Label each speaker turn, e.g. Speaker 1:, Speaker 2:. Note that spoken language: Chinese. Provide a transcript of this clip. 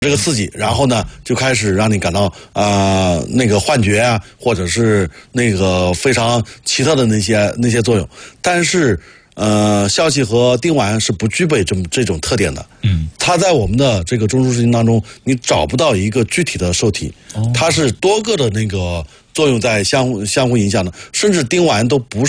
Speaker 1: 这个刺激，然后呢就开始让你感到那个幻觉啊，或者是那个非常奇特的那些作用。但是消息和丁烷是不具备这种特点的。它在我们的这个中枢神经当中，你找不到一个具体的受体，它是多个的那个作用在相互影响的，甚至丁烷都不是。